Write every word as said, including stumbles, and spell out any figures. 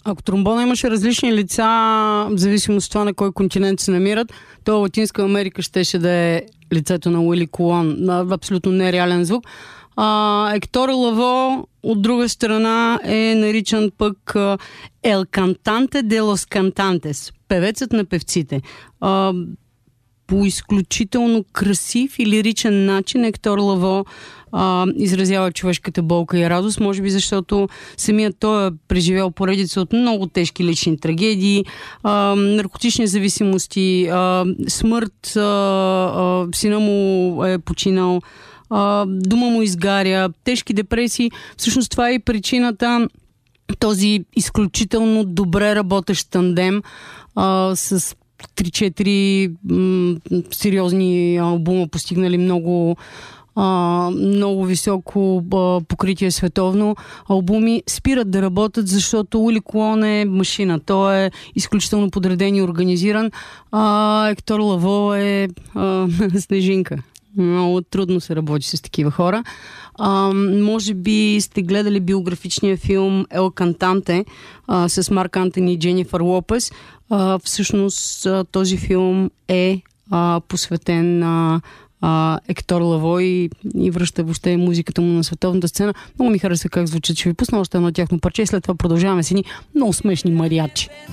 Ако тромбона имаше различни лица, в зависимост от това на кой континент се намират, то Латинска Америка щеше да е лицето на Уили Колон. Абсолютно нереален звук. А, Ектор Лаво, от друга страна, е наричан пък El Cantante de los Cantantes, певецът на певците. А, по изключително красив и лиричен начин Ектор Лаво а, изразява човешката болка и радост, може би защото самият той е преживял поредица от много тежки лични трагедии, а, наркотични зависимости, а, смърт, а, а, сина му е починал, а, дома му изгаря, тежки депресии. Всъщност това е и причината този изключително добре работещ тандем а, с три-четири м- сериозни албума, постигнали много, а, много високо а, покритие световно. Албуми спират да работят, защото Уили Колон е машина. Той е изключително подреден и организиран. А Ектор Лаво е а, снежинка. Много трудно се работи с такива хора. А, може би сте гледали биографичния филм El Cantante а, с Марк Антони и Дженифър Лопес. А, всъщност а, този филм е а, посветен на а, Ектор Лаво и, и връща въобще музиката му на световната сцена. Много ми хареса как звучат. Ще ви пусна още едно тяхно парче и след това продължаваме с едни много смешни мариачи.